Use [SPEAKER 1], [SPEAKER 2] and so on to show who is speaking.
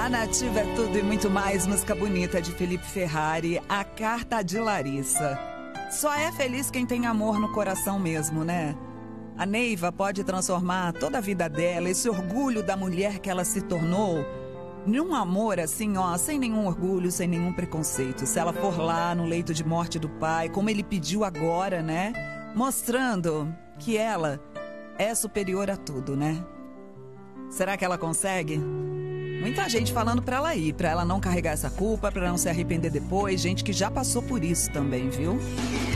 [SPEAKER 1] A Nativa é tudo e muito mais. Música bonita de Felipe Ferrari, A Carta de Larissa. Só é feliz quem tem amor no coração mesmo, né? A Neiva pode transformar toda a vida dela, esse orgulho da mulher que ela se tornou, num amor assim, ó, sem nenhum orgulho, sem nenhum preconceito. Se ela for lá no leito de morte do pai, como ele pediu agora, né? Mostrando que ela é superior a tudo, né? Será que ela consegue? Muita gente falando pra ela ir, pra ela não carregar essa culpa, pra não se arrepender depois. Gente que já passou por isso também, viu?